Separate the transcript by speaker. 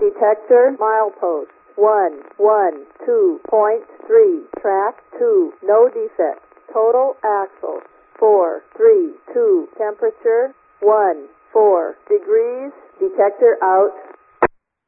Speaker 1: Detector milepost 112.3. Track 2. No defects. Total axle 432. Temperature 14 degrees. Detector out.